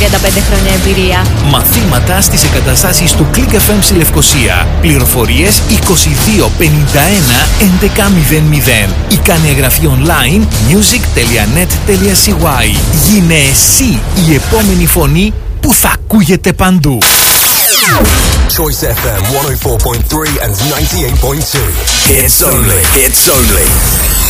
χρόνια εμπειρία. Μαθήματα στις εγκαταστάσεις του Click FM στη Λευκοσία. Πληροφορίες 22 51 11 00. Ή κάνε εγγραφή online music.net.cy. Γίνε εσύ η επόμενη φωνή που θα ακούγεται παντού. Choice FM 104.3 and 98.2. It's only